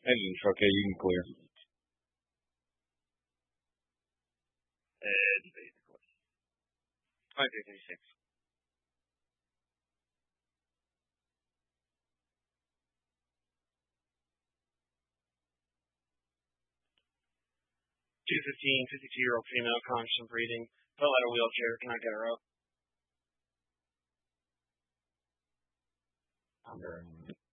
Engine okay, you can clear. Basically. 2336. 215, 52-year-old female, conscious and breathing. Fell out of wheelchair. Can I get her up?